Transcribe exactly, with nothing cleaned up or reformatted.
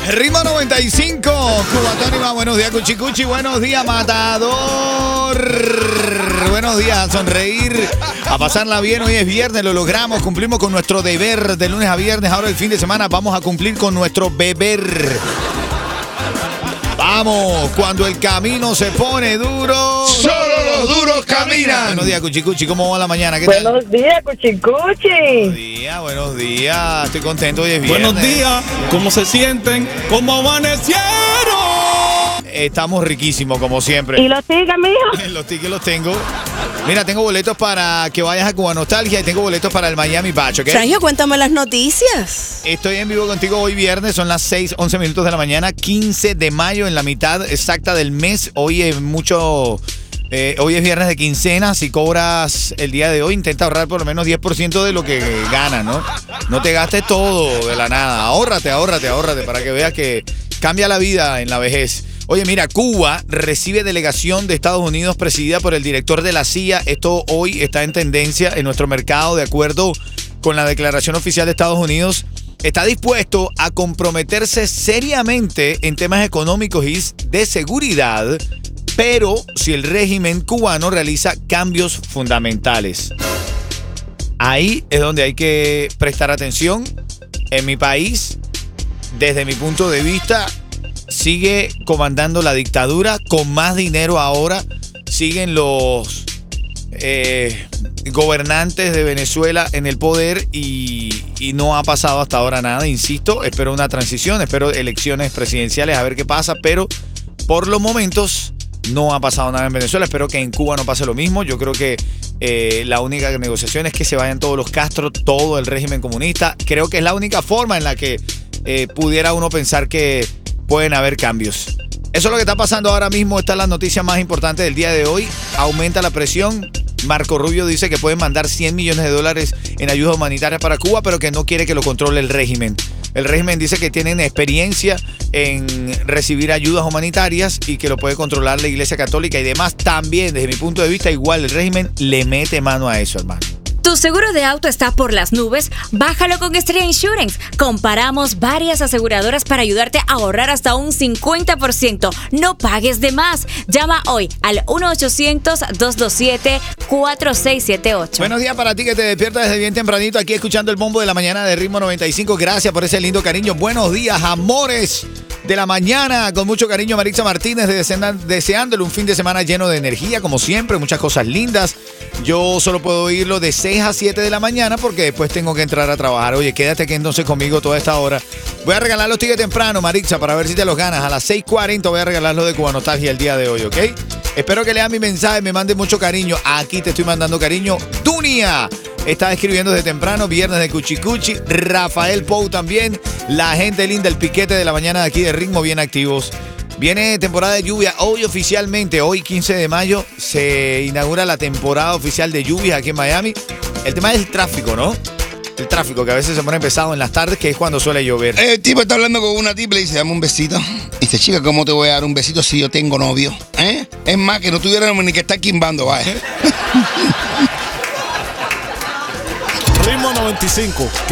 Ritmo noventa y cinco, Cubatón, buenos días, Cuchicuchi, buenos días, Matador. Buenos días, a sonreír, a pasarla bien. Hoy es viernes, lo logramos, cumplimos con nuestro deber de lunes a viernes. Ahora el fin de semana vamos a cumplir con nuestro beber. Vamos, cuando el camino se pone duro, solo los duros caminan. Buenos días, Cuchicuchi, ¿cómo va la mañana? ¿Qué tal? Buenos días, Cuchicuchi. Buenos días, buenos días. Estoy contento, hoy es viernes. Buenos días, ¿cómo se sienten? ¿Cómo amanecieron? Estamos riquísimos, como siempre. ¿Y los tickets, mijo? Los tickets los tengo. Mira, tengo boletos para que vayas a Cuba Nostalgia y tengo boletos para el Miami Bash, ¿ok? Sergio, cuéntame las noticias. Estoy en vivo contigo hoy viernes, son las seis, once minutos de la mañana, quince de mayo, en la mitad exacta del mes. Hoy es mucho... Eh, hoy es viernes de quincena. Si cobras el día de hoy, intenta ahorrar por lo menos diez por ciento de lo que ganas, ¿no? No te gastes todo de la nada. Ahórrate, ahórrate, ahórrate para que veas que cambia la vida en la vejez. Oye, mira, Cuba recibe delegación de Estados Unidos presidida por el director de la C I A. Esto hoy está en tendencia en nuestro mercado, de acuerdo con la declaración oficial de Estados Unidos. Está dispuesto a comprometerse seriamente en temas económicos y de seguridad, pero si el régimen cubano realiza cambios fundamentales. Ahí es donde hay que prestar atención. En mi país, desde mi punto de vista, sigue comandando la dictadura con más dinero ahora. Siguen los eh, gobernantes de Venezuela en el poder y, y no ha pasado hasta ahora nada. Insisto, espero una transición, espero elecciones presidenciales a ver qué pasa, pero por los momentos no ha pasado nada en Venezuela. Espero que en Cuba no pase lo mismo. Yo creo que eh, la única negociación es que se vayan todos los Castro, todo el régimen comunista. Creo que es la única forma en la que eh, pudiera uno pensar que pueden haber cambios. Eso es lo que está pasando ahora mismo. Esta es la noticia más importante del día de hoy. Aumenta la presión. Marco Rubio dice que pueden mandar cien millones de dólares en ayuda humanitaria para Cuba, pero que no quiere que lo controle el régimen. El régimen dice que tienen experiencia en recibir ayudas humanitarias y que lo puede controlar la Iglesia Católica y demás. También, desde mi punto de vista, igual el régimen le mete mano a eso, hermano. ¿Tu seguro de auto está por las nubes? Bájalo con Estrella Insurance. Comparamos varias aseguradoras para ayudarte a ahorrar hasta un cincuenta por ciento. No pagues de más. Llama hoy al uno ochocientos, dos dos siete, cuatro seis siete ocho. Buenos días para ti que te despiertas desde bien tempranito aquí escuchando el bombo de la mañana de Ritmo noventa y cinco. Gracias por ese lindo cariño. Buenos días, amores de la mañana. Con mucho cariño, Maritza Martínez, deseándole un fin de semana lleno de energía, como siempre, muchas cosas lindas. Yo solo puedo oírlo de seis a siete de la mañana porque después tengo que entrar a trabajar. Oye, quédate aquí entonces conmigo toda esta hora. Voy a regalar los tickets temprano, Maritza, para ver si te los ganas. A las seis cuarenta voy a regalar los de Cuba Nostalgia el día de hoy, ¿ok? Espero que leas mi mensaje, me mande mucho cariño. Aquí te estoy mandando cariño. Dunia está escribiendo desde temprano, viernes de Cuchicuchi. Rafael Pou también. La gente linda, el piquete de la mañana de aquí de Ritmo, bien activos. Viene temporada de lluvia. Hoy oficialmente, hoy quince de mayo, se inaugura la temporada oficial de lluvia aquí en Miami. El tema es el tráfico, ¿no? El tráfico, que a veces se pone pesado en las tardes, que es cuando suele llover. El tipo está hablando con una tipa y le dice, dame un besito. Y dice, chica, ¿cómo te voy a dar un besito si yo tengo novio? ¿Eh? Es más, que no tuviéramos ni que estar quimbando, vaya. Ritmo noventa y cinco.